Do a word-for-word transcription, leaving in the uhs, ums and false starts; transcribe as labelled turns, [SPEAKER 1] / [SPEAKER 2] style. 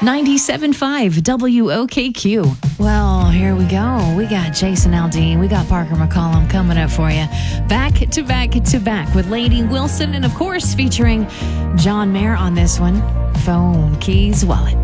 [SPEAKER 1] ninety-seven point five W O K Q. Well, here we go. We got Jason Aldean. We got Parker McCollum coming up for you. Back to back to back with Lady Wilson and, of course, featuring John Mayer on this one. Phone, keys, wallet.